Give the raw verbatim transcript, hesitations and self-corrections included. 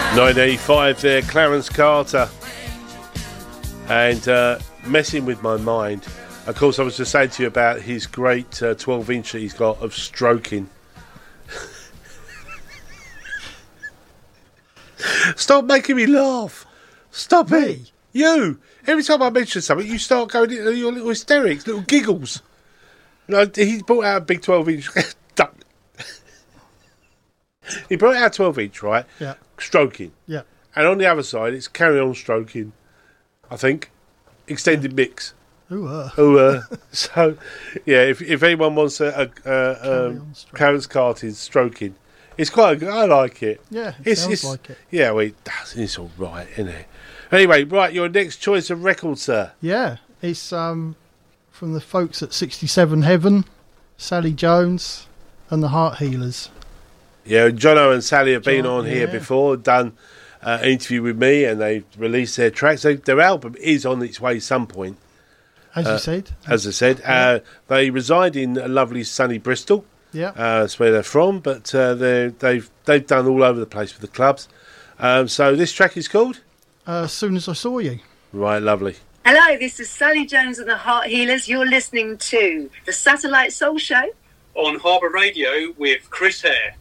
nineteen eighty-five there, Clarence Carter. And uh, Messing With My Mind. Of course, I was just saying to you about his great uh, twelve inch that he's got of Stroking. Stop making me laugh. Stop me? it. You. Every time I mention something, you start going into your little hysterics, little giggles. No, he brought out a big twelve inch. He brought out a twelve inch, right? Yeah. Stroking. Yeah. And on the other side, it's Carry On Stroking, I think. Extended mix. Ooh, uh. Ooh, uh. So, yeah, if if anyone wants a, a, a um, Clarence Carter's Stroking, it's quite good. I like it. Yeah, it it's, sounds it's, like it. Yeah, well, it does. It's all right, isn't it? Anyway, right, your next choice of record, sir. Yeah, it's um, from the folks at sixty-seven Heaven, Sally Jones and the Heart Healers. Yeah, Jono and Sally have been John, on here yeah. before, done uh, an interview with me, and they've released their tracks. So their album is on its way some point. As uh, you said. As I said. Yeah. Uh, they reside in lovely sunny Bristol. Yeah. Uh, that's where they're from, but uh, they're, they've they've done all over the place with the clubs. Um, so this track is called? Uh, As Soon As I Saw You. Right, lovely. Hello, this is Sally Jones and the Heart Healers. You're listening to the Satellite Soul Show on Harbour Radio with Chris Hare.